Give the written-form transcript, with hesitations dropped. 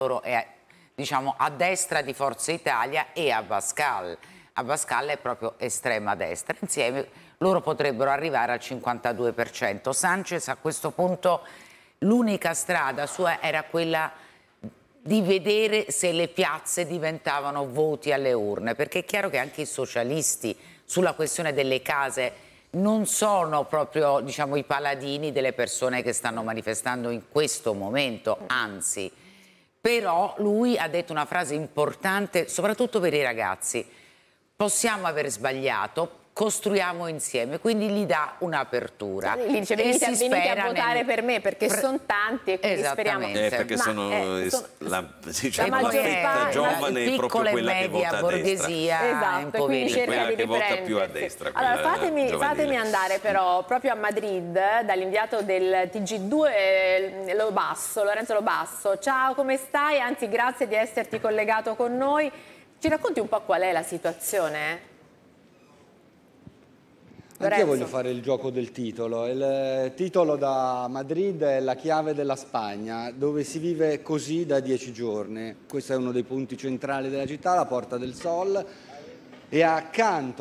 è, diciamo, a destra di Forza Italia e Abascal. Abascal è proprio estrema destra. Insieme loro potrebbero arrivare al 52%. Sanchez a questo punto l'unica strada sua era quella di vedere se le piazze diventavano voti alle urne, perché è chiaro che anche i socialisti sulla questione delle case non sono proprio, diciamo, i paladini delle persone che stanno manifestando in questo momento, anzi. Però lui ha detto una frase importante, soprattutto per i ragazzi: possiamo aver sbagliato, costruiamo insieme, quindi gli dà un'apertura. Gli dice venite a votare per me perché sono tanti e quindi speriamo. Perché sono la fetta giovane è proprio quella che vota a destra. Esatto, e quindi cerca di che vota più a destra. Allora fatemi andare però proprio a Madrid dall'inviato del TG2 Lorenzo Lobasso. Ciao, come stai? Anzi, grazie di esserti collegato con noi. Ci racconti un po' qual è la situazione? Anche io voglio fare il gioco del titolo. Il titolo da Madrid è La chiave della Spagna, dove si vive così da 10 giorni. Questo è uno dei punti centrali della città, la Porta del Sol, e accanto